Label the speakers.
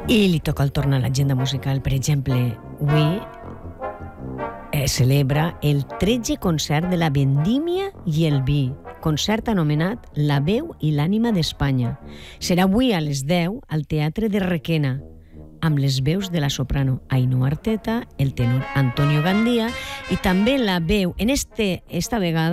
Speaker 1: I li toca el torn a l'agenda musical. Per exemple, avui celebra el 13è concert de la Vendímia i el Vi, concert anomenat La veu i l'ànima d'Espanya. Serà avui a les 10 al Teatre de Requena, amb les veus de la soprano Ainhoa Arteta, el tenor Antonio Gandía i també la veu, esta vegada,